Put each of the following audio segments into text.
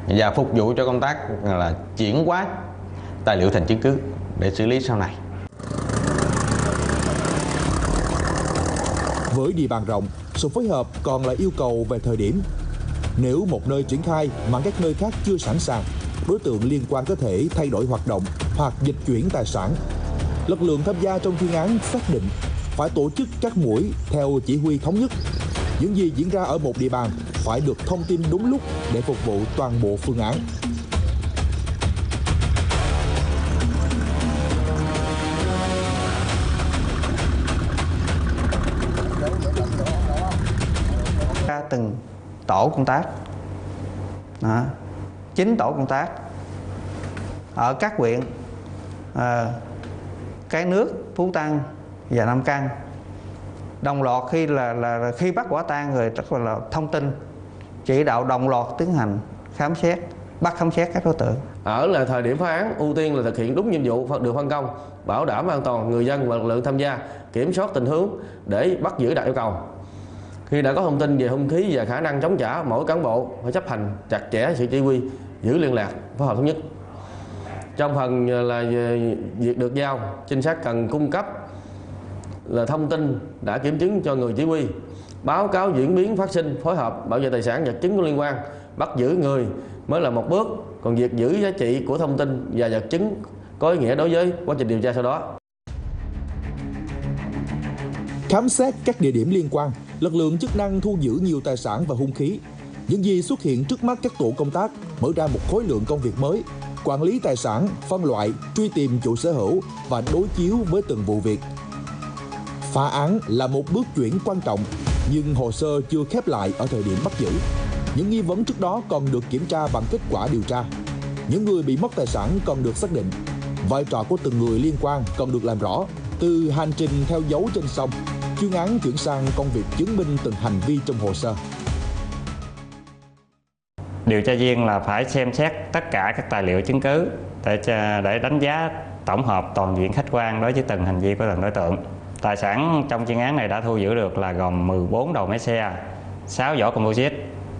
và phục vụ cho công tác là chuyển hóa tài liệu thành chứng cứ để xử lý sau này. Với địa bàn rộng, sự phối hợp còn là yêu cầu về thời điểm. Nếu một nơi triển khai mà các nơi khác chưa sẵn sàng, đối tượng liên quan có thể thay đổi hoạt động hoặc dịch chuyển tài sản. Lực lượng tham gia trong chuyên án xác định phải tổ chức các mũi theo chỉ huy thống nhất. Những gì diễn ra ở một địa bàn phải được thông tin đúng lúc để phục vụ toàn bộ phương án. Từng tổ công tác, 9 tổ công tác ở các huyện Cái Nước, Phú Tân và Nam Căn đồng loạt khi bắt quả tang rồi rất là thông tin chỉ đạo đồng loạt tiến hành khám xét các đối tượng. Ở là thời điểm phá án, ưu tiên là thực hiện đúng nhiệm vụ được phân công, bảo đảm an toàn người dân và lực lượng tham gia, kiểm soát tình huống để bắt giữ đạt yêu cầu. Khi đã có thông tin về hung khí và khả năng chống trả, mỗi cán bộ phải chấp hành chặt chẽ sự chỉ huy, giữ liên lạc, phối hợp thống nhất. Trong phần là việc được giao, trinh sát cần cung cấp là thông tin đã kiểm chứng cho người chỉ huy, báo cáo diễn biến phát sinh, phối hợp bảo vệ tài sản vật chứng có liên quan, bắt giữ người mới là một bước, còn việc giữ giá trị của thông tin và vật chứng có ý nghĩa đối với quá trình điều tra sau đó. Khám xét các địa điểm liên quan, lực lượng chức năng thu giữ nhiều tài sản và hung khí. Những gì xuất hiện trước mắt các tổ công tác mở ra một khối lượng công việc mới: quản lý tài sản, phân loại, truy tìm chủ sở hữu và đối chiếu với từng vụ việc. Phá án là một bước chuyển quan trọng, nhưng hồ sơ chưa khép lại ở thời điểm bắt giữ. Những nghi vấn trước đó còn được kiểm tra bằng kết quả điều tra. Những người bị mất tài sản còn được xác định. Vai trò của từng người liên quan còn được làm rõ. Từ hành trình theo dấu trên sông, chuyên án chuyển sang công việc chứng minh từng hành vi trong hồ sơ. Điều tra viên là phải xem xét tất cả các tài liệu chứng cứ để đánh giá tổng hợp toàn diện khách quan đối với từng hành vi của từng đối tượng. Tài sản trong chuyên án này đã thu giữ được là gồm 14 đầu máy xe, 6 vỏ composite,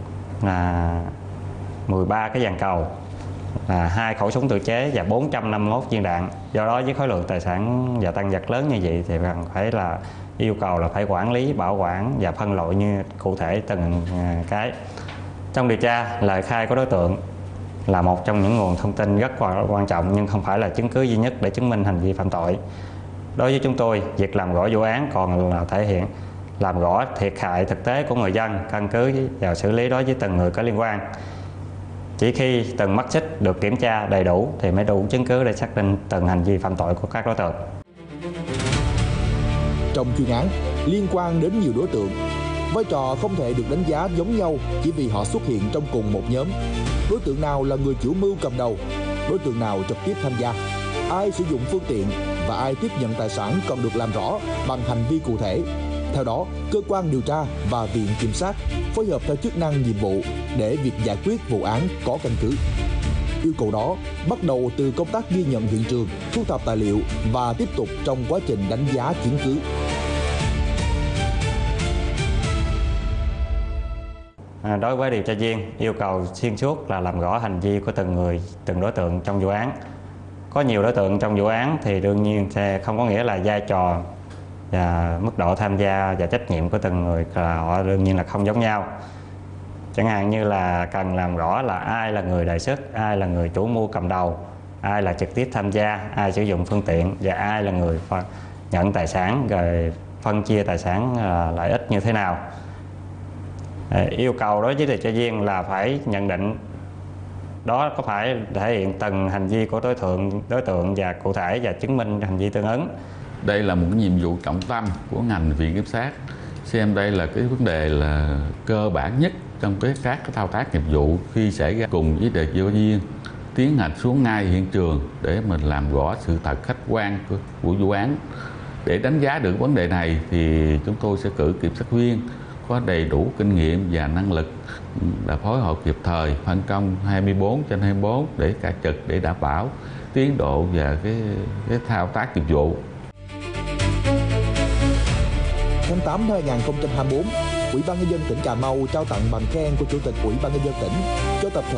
13 cái dàn cầu, 2 khẩu súng tự chế và 451 viên đạn. Do đó với khối lượng tài sản và tăng vật lớn như vậy thì cần phải là yêu cầu là phải quản lý, bảo quản và phân loại như cụ thể từng cái. Trong điều tra, lời khai của đối tượng là một trong những nguồn thông tin rất quan trọng nhưng không phải là chứng cứ duy nhất để chứng minh hành vi phạm tội. Đối với chúng tôi, việc làm rõ vụ án còn là thể hiện làm rõ thiệt hại thực tế của người dân, căn cứ vào xử lý đối với từng người có liên quan. Chỉ khi từng mắt xích được kiểm tra đầy đủ thì mới đủ chứng cứ để xác định từng hành vi phạm tội của các đối tượng. Trong chuyên án liên quan đến nhiều đối tượng, vai trò không thể được đánh giá giống nhau chỉ vì họ xuất hiện trong cùng một nhóm. Đối tượng nào là người chủ mưu cầm đầu, đối tượng nào trực tiếp tham gia, ai sử dụng phương tiện và ai tiếp nhận tài sản còn được làm rõ bằng hành vi cụ thể. Theo đó, cơ quan điều tra và viện kiểm sát phối hợp theo chức năng nhiệm vụ để việc giải quyết vụ án có căn cứ. Yêu cầu đó bắt đầu từ công tác ghi nhận hiện trường, thu thập tài liệu và tiếp tục trong quá trình đánh giá chứng cứ. Đối với điều tra viên, yêu cầu xuyên suốt là làm rõ hành vi của từng người, từng đối tượng trong vụ án. Có nhiều đối tượng trong vụ án thì đương nhiên sẽ không có nghĩa là vai trò và mức độ tham gia và trách nhiệm của từng người là họ đương nhiên là không giống nhau. Chẳng hạn như là cần làm rõ là ai là người đề xuất, ai là người chủ mưu cầm đầu, ai là trực tiếp tham gia, ai sử dụng phương tiện và ai là người nhận tài sản, rồi phân chia tài sản lợi ích như thế nào. Yêu cầu đối với điều tra viên là phải nhận định đó có phải thể hiện từng hành vi của đối tượng và cụ thể và chứng minh hành vi tương ứng. Đây là một cái nhiệm vụ trọng tâm của ngành viện kiểm sát. Xem đây là cái vấn đề là cơ bản nhất trong các cái thao tác nghiệp vụ khi xảy ra, cùng với điều tra viên tiến hành xuống ngay hiện trường để mình làm rõ sự thật khách quan của vụ án. Để đánh giá được vấn đề này thì chúng tôi sẽ cử kiểm sát viên có đầy đủ kinh nghiệm và năng lực là phối hợp kịp thời, phân công 24/24 để cả trực để đảm bảo tiến độ và cái thao tác nghiệp vụ. Tháng 8 năm 2024, Ủy ban nhân dân tỉnh Cà Mau trao tặng bằng khen của Chủ tịch Ủy ban nhân dân tỉnh cho tập thể